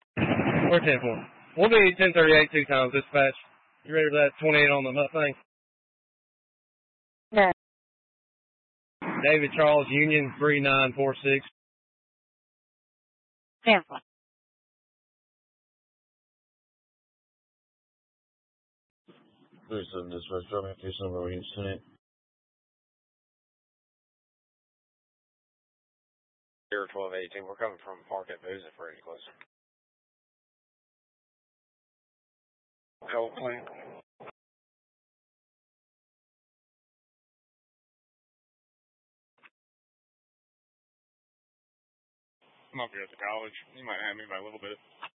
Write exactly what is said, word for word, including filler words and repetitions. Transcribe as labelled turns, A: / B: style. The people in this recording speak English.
A: We're ten four. We'll be ten thirty-eight two times dispatch. You ready for that twenty-eight on the thing?
B: Yeah.
A: David Charles Union three nine four six.
B: Cancel.
C: thirty-seven dispatch, driving case number one tonight.
D: Zero twelve eighteen. We're coming from Park at Booze if we're any closer. Cold plant. I'm up here at the college. You might have me by a little bit.